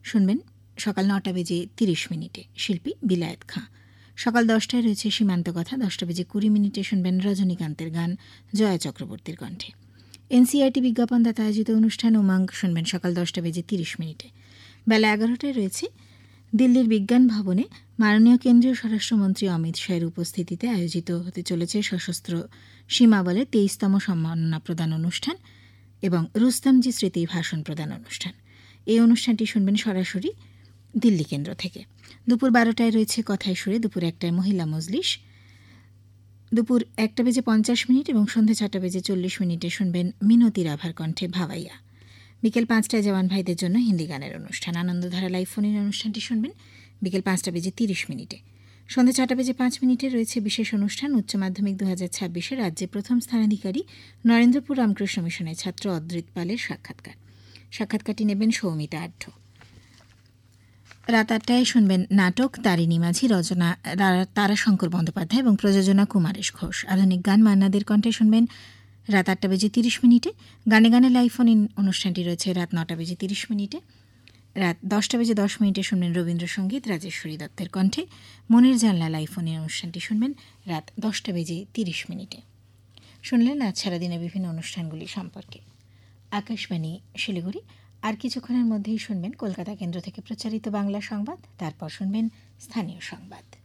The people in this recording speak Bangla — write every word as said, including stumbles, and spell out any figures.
শুনবেন সকাল নটা বেজে তিরিশ মিনিটে শিল্পী বিলায়েত খাঁ। সকাল দশটায় রয়েছে সীমান্ত কথা। দশটা বেজে কুড়ি মিনিটে শুনবেন রজনীকান্তের গান জয়া চক্রবর্তীর কণ্ঠে। এনসিআরটি বিজ্ঞাপনদাতা আয়োজিত অনুষ্ঠান উমাঙ্গ শুনবেন সকাল দশটা বেজে তিরিশ মিনিটে। বেলা এগারোটায় রয়েছে দিল্লির বিজ্ঞান ভবনে মাননীয় কেন্দ্রীয় স্বরাষ্ট্রমন্ত্রী অমিত শাহের উপস্থিতিতে আয়োজিত হতে চলেছে সশস্ত্র সীমা বলে তেইশতম সম্মাননা প্রদান অনুষ্ঠান এবং রুস্তমজি স্মৃতি ভাষণ প্রদান অনুষ্ঠান। এই অনুষ্ঠানটি শুনবেন সরাসরি দিল্লি কেন্দ্র থেকে। দুপুর বারোটায় রয়েছে কথায় সুরে, দুপুর একটায় মহিলা মজলিস, দুপুর একটা বেজে পঞ্চাশ মিনিট এবং সন্ধ্যে ছটা বেজে চল্লিশ মিনিটে শুনবেন মিনতি রাভার কণ্ঠে ভাওয়াইয়া। বিকেল পাঁচটায় জওয়ান ভাইদের জন্য হিন্দি গানের অনুষ্ঠান। আনন্দধারা লাইভ ফোনের অনুষ্ঠানটি শুনবেন বিকেল পাঁচটা বেজে তিরিশ মিনিটে। সন্ধ্যে ছটা বেজে পাঁচ মিনিটে রয়েছে বিশেষ অনুষ্ঠান উচ্চ মাধ্যমিক দু হাজার ছাব্বিশে রাজ্যে প্রথম স্থানাধিকারী নরেন্দ্রপুর রামকৃষ্ণ মিশনের ছাত্র অদ্রিত পালের সাক্ষাৎকার। সাক্ষাৎকারটি নেবেন সৌমিতা আঢ্য। রাত আটটায় শুনবেন নাটক তারিণী মাঝি, রচনা তারাশঙ্কর বন্দ্যোপাধ্যায় এবং প্রযোজনা কুমারেশ ঘোষ। আধুনিক গান মান্নাদের কণ্ঠে শুনবেন রাত আটটা বেজে তিরিশ মিনিটে। গানে গানে লাইভ ফোন ইন অনুষ্ঠানটি রয়েছে রাত নটা বেজে তিরিশ মিনিটে। রাত দশটা বেজে দশ মিনিটে শুনবেন রবীন্দ্রসঙ্গীত রাজেশ্বরী দত্তের কণ্ঠে। মনের জানলা লাইভ ফোন ইন অনুষ্ঠানটি শুনবেন রাত দশটা বেজে তিরিশ মিনিটে। শুনলেন আজ সারাদিনের বিভিন্ন অনুষ্ঠানগুলি সম্পর্কে। আকাশবাণী শিলিগুড়ি। আর কিছুক্ষণের মধ্যেই শুনবেন কলকাতা কেন্দ্র থেকে প্রচারিত বাংলা সংবাদ, তারপর শুনবেন স্থানীয় সংবাদ।